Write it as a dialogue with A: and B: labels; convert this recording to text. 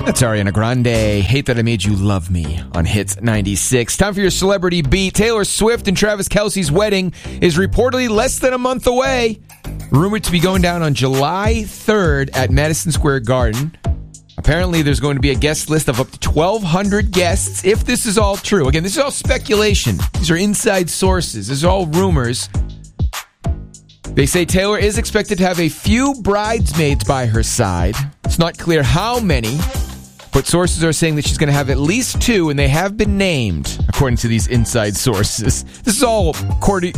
A: That's Ariana Grande. Hate That I Made You Love Me on Hits 96. Time for your celebrity beat. Taylor Swift and Travis Kelce's wedding is reportedly less than a month away. Rumored to be going down on July 3rd at Madison Square Garden. Apparently, there's going to be a guest list of up to 1,200 guests, if this is all true. Again, this is all speculation. These are inside sources. This is all rumors. They say Taylor is expected to have a few bridesmaids by her side. It's not clear how many, but sources are saying that she's going to have at least 2, and they have been named, according to these inside sources. This is all according